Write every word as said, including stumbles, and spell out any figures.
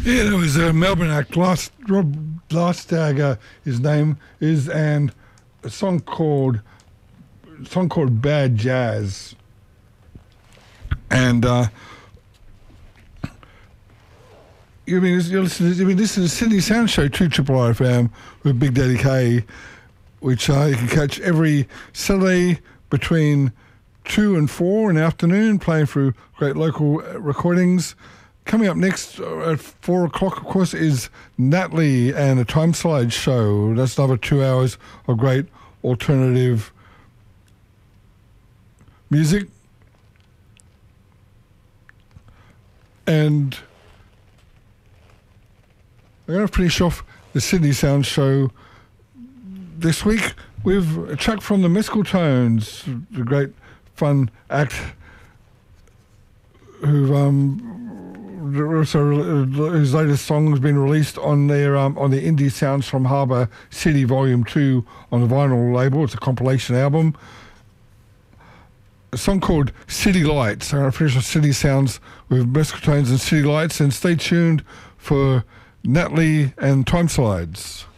Yeah, there was a Melbourne act, last, Rob Lastagger, his name is, and a song called a song called Bad Jazz. And uh, you mean you listen to, you mean listen to Sydney Sound Show, two Triple R F M with Big Daddy K, which uh, you can catch every Saturday between two and four in the afternoon, playing through great local recordings. Coming up next uh, at four o'clock, of course, is Natalie and a Time Slide show. That's another two hours of great alternative music. And I'm going to finish off the Sydney Sound show this week with a track from the Mescal Tones, the great fun act who um so his latest song has been released on their um, on the Indie Sounds from Harbour City Volume Two on the vinyl label. It's a compilation album. A song called City Lights. I'm going to finish with City Sounds with Mescal Tones and City Lights, and stay tuned for Natalie and Time Slides.